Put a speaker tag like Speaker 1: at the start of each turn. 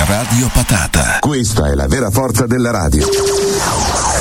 Speaker 1: Radio Patata.
Speaker 2: Questa è la vera forza della radio.